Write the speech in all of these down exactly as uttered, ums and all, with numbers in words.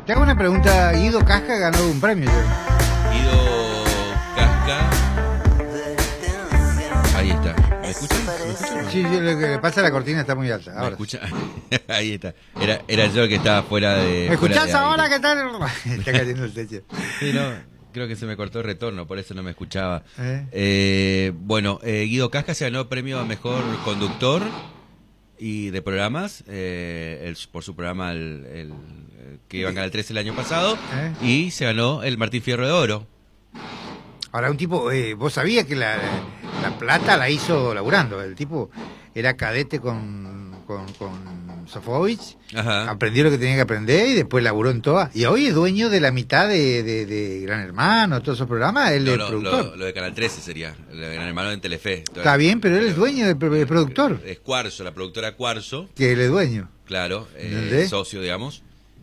Te hago una pregunta. Guido Casca ganó un premio. Guido Casca. Ahí está. ¿Me escuchan? ¿Me escuchan? Sí, sí, lo que pasa, la cortina está muy alta. ¿Me Ahora. escucha? Ahí está. Era, era yo el que estaba fuera de. ¿Me escuchás fuera de ahora? aire. ¿Qué tal? Está cayendo el techo. Sí, no. Creo que se me cortó el retorno, por eso no me escuchaba. ¿Eh? Eh, bueno, eh, Guido Casca se ganó premio a mejor conductor y de programas eh, el, por su programa el, el, el que iba a Canal trece el año pasado ¿Eh? y se ganó el Martín Fierro de Oro. Ahora, un tipo, eh, vos sabías que la, la plata la hizo laburando. El tipo era cadete con, con, con Sofovich, Ajá. aprendió lo que tenía que aprender y después laburó en todas. Y hoy es dueño de la mitad de, de, de Gran Hermano, todos esos programas, él No, es no, productor. lo, lo de Canal trece sería, el de Gran Hermano en Telefe. Está bien, pero él es dueño del, pro- del productor, Es Cuarzo, la productora Cuarzo, que él es dueño. claro, eh, ¿Entendés? socio, digamos.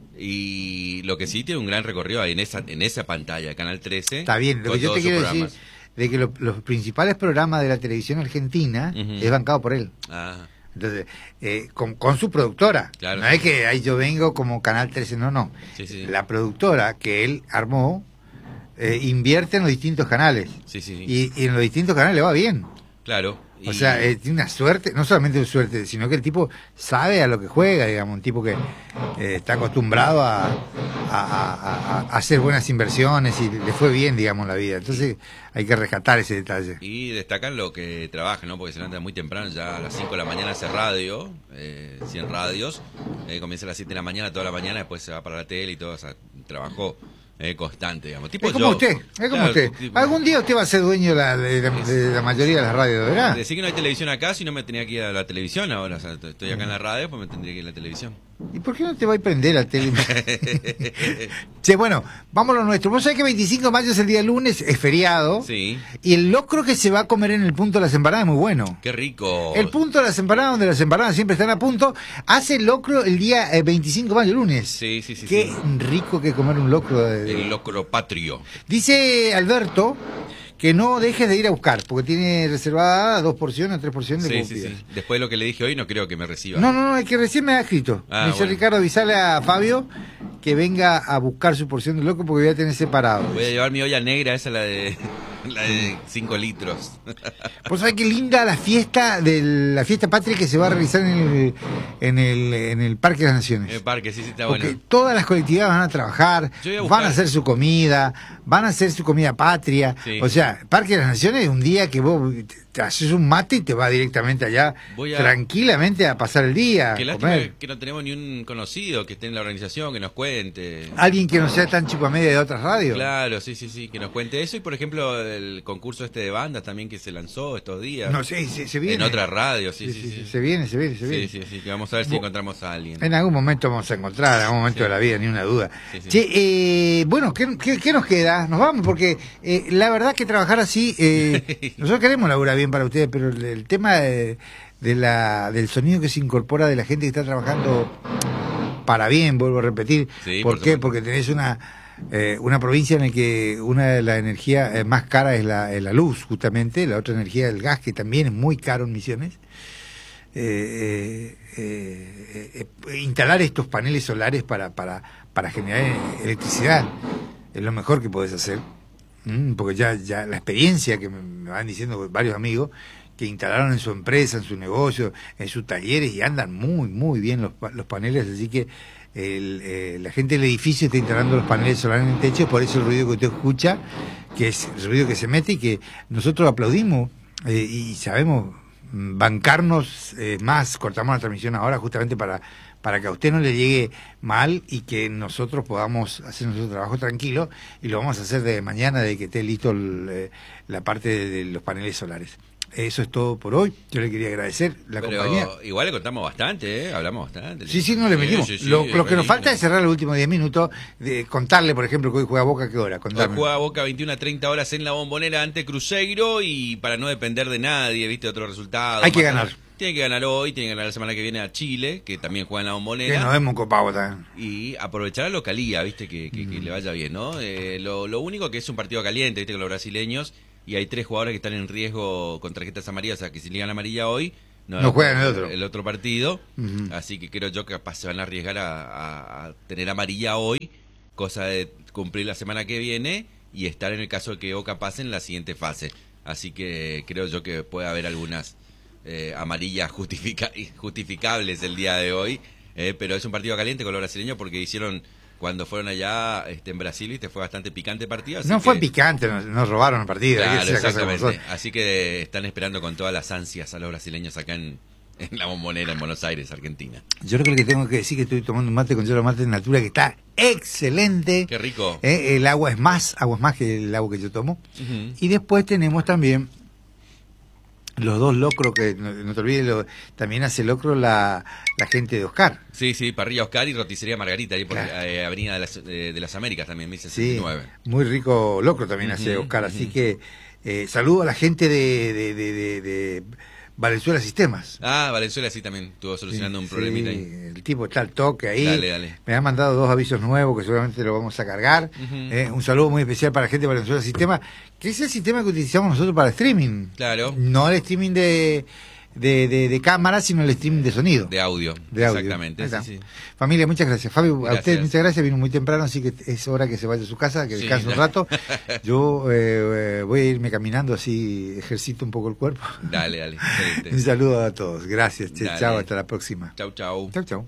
Y lo que sí tiene un gran recorrido ahí en esa, en esa pantalla, Canal trece. Está bien, lo con que yo todos te sus quiero programas. decir de que lo- los principales programas de la televisión argentina Ujú. es bancado por él. Ah, Entonces, eh, con, con su productora. Claro, no sí. es que ahí yo vengo como Canal trece, no, no. sí, sí. La productora que él armó eh, invierte en los distintos canales. Sí, sí, sí. Y, y en los distintos canales le va bien. Claro. O y- sea, eh, tiene una suerte, no solamente una suerte, sino que el tipo sabe a lo que juega, digamos, un tipo que eh, está acostumbrado a, a- a- a- a hacer buenas inversiones y le fue bien, digamos, en la vida. Entonces hay que rescatar ese detalle. Y destacan lo que trabaja, ¿no? Porque se levanta muy temprano, ya a las cinco de la mañana hace radio, eh, cien radios, eh, comienza a las siete de la mañana, toda la mañana, después se va para la tele y todo, o sea, trabajó eh, constante, digamos. Tipo Es como yo. usted, es como Claro, usted. tipo- Algún día usted va a ser dueño de la, de la- de la mayoría de las radios, ¿verdad? Decir que no hay televisión acá, si no me tenía que ir a la televisión ahora, o sea, estoy acá en la radio, pues me tendría que ir a la televisión. ¿Y por qué no te va a prender la tele? Che, bueno, vamos a lo nuestro. Vos sabés que veinticinco de mayo es el día lunes, es feriado. Sí, Y el locro que se va a comer en el punto de las empanadas es muy bueno. qué rico. El punto de las empanadas, donde las empanadas siempre están a punto, hace locro el día eh, veinticinco de mayo, lunes. Sí, sí, sí. Qué sí. rico que comer un locro. de- de- El locro patrio. Dice Alberto que no dejes de ir a buscar, porque tiene reservada dos porciones o tres porciones de Sí, como sí, pidas. sí. Después de lo que le dije hoy, no creo que me reciba. No, no, no, es que recién me ha escrito. Ah, me dice bueno. Ricardo, avisale a Fabio que venga a buscar su porción de loco porque voy a tener separado. Voy a llevar mi olla negra, esa la de la de cinco litros. Vos sabés qué linda la fiesta de la fiesta patria que se va a realizar en el, en el, en el Parque de las Naciones. En el parque, sí, sí, está Porque bueno. todas las colectividades van a trabajar, Yo voy a buscar- van a hacer su comida, van a hacer su comida patria. Sí. O sea, Parque de las Naciones es un día que vos te, te haces un mate y te vas directamente allá Voy a- tranquilamente a pasar el día. Qué a lástima comer. que no tenemos ni un conocido que esté en la organización, que nos cuente. Alguien que no sea tan chupamedia de otras radios. Claro, sí, sí, sí, que nos cuente eso. Y por ejemplo, el concurso este de bandas también que se lanzó estos días. No sé, se, se viene. En otra radio, sí, sí, sí. Se viene, se viene, se viene. Sí, sí, sí, que vamos a ver si Bo- encontramos a alguien. En algún momento vamos a encontrar, en algún momento Sí. de la vida, ni una duda. Sí, sí. Che, eh, bueno, ¿qué, qué, qué nos queda? Nos vamos, porque eh, la verdad que trabajar así, eh, nosotros queremos laburar bien para ustedes, pero el, el tema de, de la, del sonido que se incorpora de la gente que está trabajando para bien, vuelvo a repetir. Sí, ¿Por por qué? supuesto. Porque tenés una... eh, una provincia en la que una de las energías eh, más caras es la, es la luz, justamente, la otra energía el gas, que también es muy caro en Misiones. Eh, eh, eh, eh, instalar estos paneles solares para, para, para generar electricidad es lo mejor que podés hacer. Mm, porque ya, ya la experiencia que me, me van diciendo varios amigos que instalaron en su empresa, en su negocio, en sus talleres y andan muy, muy bien los, pa- los paneles, así que el, eh, la gente del edificio está instalando los paneles solares en el techo, por eso el ruido que usted escucha, que es el ruido que se mete y que nosotros aplaudimos eh, y sabemos mm, bancarnos eh, más, cortamos la transmisión ahora justamente para, para que a usted no le llegue mal y que nosotros podamos hacer nuestro trabajo tranquilo y lo vamos a hacer de mañana de que esté listo el, eh, la parte de, de los paneles solares. Eso es todo por hoy. Yo le quería agradecer la Pero compañía. igual le contamos bastante, ¿eh? Hablamos bastante. Sí, sí, no le metimos. Sí, sí, lo sí, lo que nos re falta lindo. es cerrar los últimos diez minutos, de contarle, por ejemplo, que hoy juega Boca, ¿qué hora? Hoy Contarme. juega Boca veintiuna a treinta horas en la Bombonera ante Cruzeiro y para no depender de nadie, viste, otro resultado. Hay que más- ganar. Tiene que ganar hoy, tiene que ganar la semana que viene a Chile, que también juega en la Que Bombonera. nos vemos copado también. Y aprovechar la localía, viste, que, que, Mm. que le vaya bien, ¿no? Eh, lo, lo único que es un partido caliente, viste, con los brasileños, y hay tres jugadores que están en riesgo con tarjetas amarillas, o sea, que si ligan amarilla hoy, No juegan el otro. el otro partido. Ujú. Así que creo yo que capaz se van a arriesgar a, a- a tener amarilla hoy cosa de cumplir la semana que viene y estar en el caso de que Boca pase en la siguiente fase. Así que creo yo que puede haber algunas eh, amarillas justifica justificables el día de hoy, eh, pero es un partido caliente con los brasileños porque hicieron... Cuando fueron allá este, en Brasil, ¿viste? Fue bastante picante el partido. Así no que... fue picante, nos, nos robaron el partido. Claro, exactamente. Así que están esperando con todas las ansias a los brasileños acá en, en la Bombonera, en Buenos Aires, Argentina. Yo creo que tengo que decir que estoy tomando un mate con yerba mate de natura que está excelente. Qué rico. Eh, el agua es más, agua es más que el agua que yo tomo. Uh-huh. Y después tenemos también los dos locros, que no, no te olvides, lo, también hace locro la, la gente de Oscar. Sí, sí, Parrilla Oscar y Roticería Margarita, ahí por claro. la eh, Avenida de las, eh, de las Américas también, mil sesenta y nueve. Sí, muy rico locro también uh-huh, hace Oscar, uh-huh. Así que eh, saludo a la gente de, de, de, de, de Valenzuela Sistemas. Ah, Valenzuela sí también estuvo solucionando sí, un problemita sí, ahí. El tipo está al toque ahí. Dale, dale. Me ha mandado dos avisos nuevos que seguramente lo vamos a cargar. Uh-huh. eh, un saludo muy especial para la gente de Valenzuela Sistemas, que es el sistema que utilizamos nosotros para streaming. Claro. No el streaming de, de, de, de cámara, sino el streaming de sonido. De audio. De audio. Exactamente. Sí, sí. Familia, muchas gracias. Fabio, Gracias. a usted muchas gracias. Vino muy temprano, así que es hora que se vaya a su casa, que descanse sí, un rato. Yo eh, eh, voy a irme caminando, así ejercito un poco el cuerpo. Dale, dale. Un saludo a todos. Gracias. Dale. Chao, hasta la próxima. Chau, chau. Chau, chau.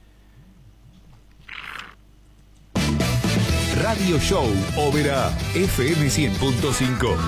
Radio Show Oberá, F M cien punto cinco.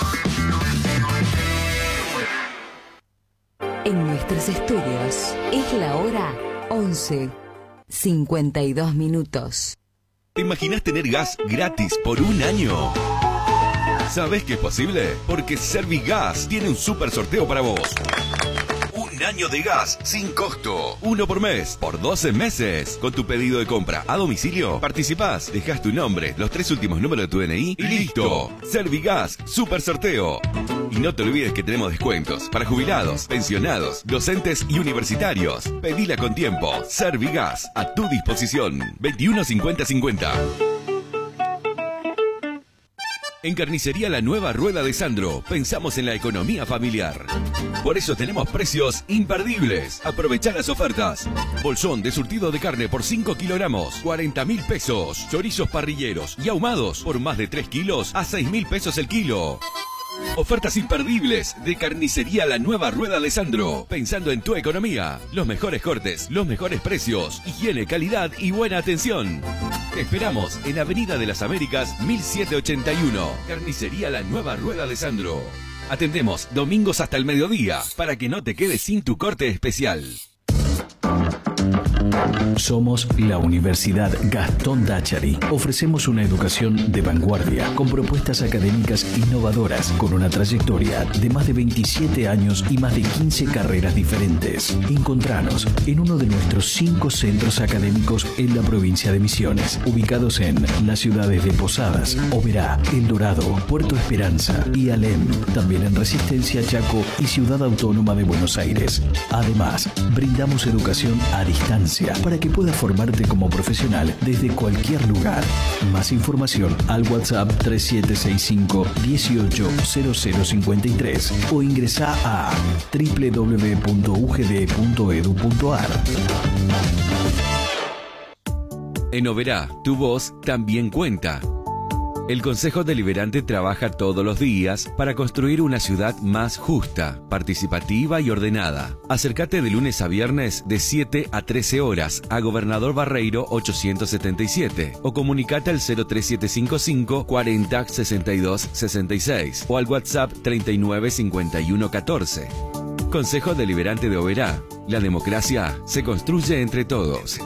En nuestros estudios es la hora once, cincuenta y dos minutos. ¿Te imaginas tener gas gratis por un año? ¿Sabés que es posible? Porque Servigas tiene un super sorteo para vos. Un año de gas sin costo. Uno por mes, por doce meses. Con tu pedido de compra a domicilio, participás, dejás tu nombre, los tres últimos números de tu D N I y listo. Servigas, super sorteo. Y no te olvides que tenemos descuentos para jubilados, pensionados, docentes y universitarios. Pedila con tiempo. Servigas, a tu disposición. veintiuno cincuenta cincuenta. En Carnicería La Nueva Rueda de Sandro, pensamos en la economía familiar. Por eso tenemos precios imperdibles. Aprovechá las ofertas. Bolsón de surtido de carne por cinco kilogramos, cuarenta mil pesos. Chorizos parrilleros y ahumados por más de tres kilos a seis mil pesos el kilo. Ofertas imperdibles de Carnicería La Nueva Rueda de Sandro. Pensando en tu economía. Los mejores cortes, los mejores precios, higiene, calidad y buena atención. Te esperamos en Avenida de las Américas mil setecientos ochenta y uno. Carnicería La Nueva Rueda de Sandro. Atendemos domingos hasta el mediodía para que no te quedes sin tu corte especial. Somos la Universidad Gastón Dáchari. Ofrecemos una educación de vanguardia, con propuestas académicas innovadoras, con una trayectoria de más de veintisiete años y más de quince carreras diferentes. Encontranos en uno de nuestros cinco centros académicos en la provincia de Misiones, ubicados en las ciudades de Posadas, Oberá, El Dorado, Puerto Esperanza y Alem. También en Resistencia, Chaco y Ciudad Autónoma de Buenos Aires. Además, brindamos educación a distancia para que puedas formarte como profesional desde cualquier lugar. Más información al WhatsApp tres siete seis cinco, dieciocho cero cero cincuenta y tres o ingresá a doble u doble u doble u punto u g d punto e d u punto a r. En Oberá, tu voz también cuenta. El Consejo Deliberante trabaja todos los días para construir una ciudad más justa, participativa y ordenada. Acércate de lunes a viernes de siete a trece horas a Gobernador Barreiro ochocientos setenta y siete o comunicate al cero tres siete cinco cinco, cuarenta, sesenta y dos, sesenta y seis o al WhatsApp treinta y nueve, cincuenta y uno, catorce. Consejo Deliberante de Oberá. La democracia se construye entre todos.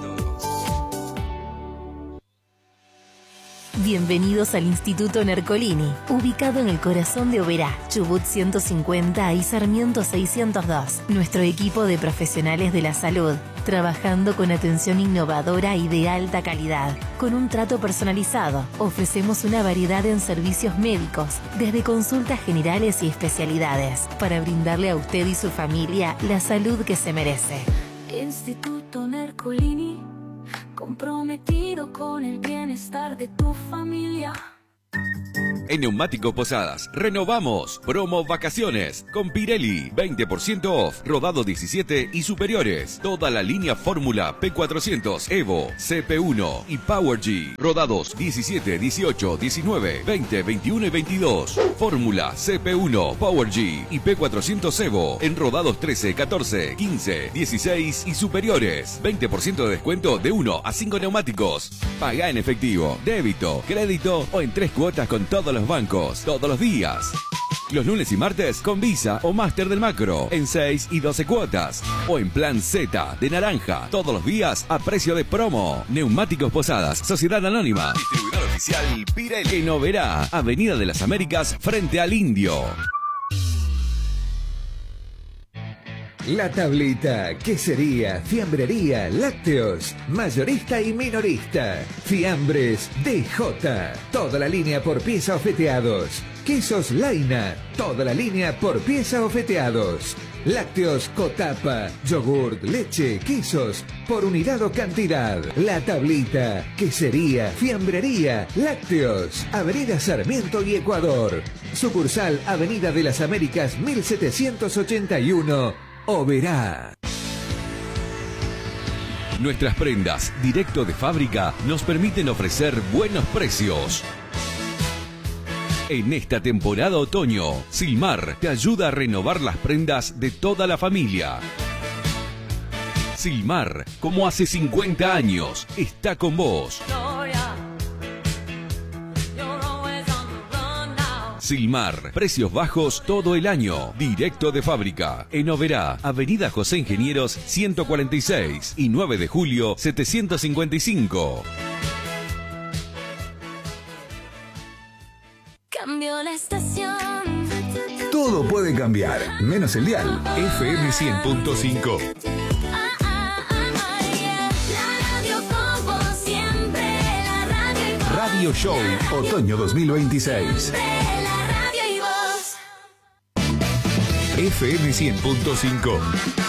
Bienvenidos al Instituto Nercolini, ubicado en el corazón de Oberá, Chubut ciento cincuenta y Sarmiento seiscientos dos. Nuestro equipo de profesionales de la salud, trabajando con atención innovadora y de alta calidad. Con un trato personalizado, ofrecemos una variedad en servicios médicos, desde consultas generales y especialidades, para brindarle a usted y su familia la salud que se merece. Instituto Nercolini, comprometido con el bienestar de tu familia. En Neumáticos Posadas, renovamos. Promo vacaciones con Pirelli. veinte por ciento off. Rodado diecisiete y superiores. Toda la línea Fórmula P cuatrocientos, Evo, C P uno y Power G. Rodados diecisiete, dieciocho, diecinueve, veinte, veintiuno y veintidós. Fórmula C P uno, Power G y P cuatrocientos Evo. En rodados trece, catorce, quince, dieciséis y superiores. veinte por ciento de descuento de uno a cinco neumáticos. Paga en efectivo, débito, crédito o en tres cuotas con todos los bancos, todos los días. Los lunes y martes con Visa o Master del Macro en seis y doce cuotas. O en Plan Z de naranja, todos los días a precio de promo. Neumáticos Posadas, Sociedad Anónima. Distribuidor oficial Pirelli. En Oberá, Avenida de las Américas, frente al Indio. La Tablita, quesería, fiambrería, lácteos, mayorista y minorista. Fiambres D J, toda la línea por pieza o feteados. Quesos Laina, toda la línea por pieza o feteados. Lácteos Cotapa, yogurt, leche, quesos, por unidad o cantidad. La Tablita, quesería, fiambrería, lácteos. Avenida Sarmiento y Ecuador. Sucursal Avenida de las Américas mil setecientos ochenta y uno. Oberá. Nuestras prendas directo de fábrica nos permiten ofrecer buenos precios. En esta temporada otoño, Silmar te ayuda a renovar las prendas de toda la familia. Silmar, como hace cincuenta años, está con vos. Silmar, precios bajos todo el año, directo de fábrica. En Oberá, Avenida José Ingenieros ciento cuarenta y seis y nueve de julio setecientos cincuenta y cinco. Cambió la estación. Todo puede cambiar, menos el dial. F M cien punto cinco. Ah, ah, ah, ah, yeah. La radio como siempre, la radio y vos. Radio Show, otoño dos mil veintiséis. Siempre la radio y vos. F M cien punto cinco.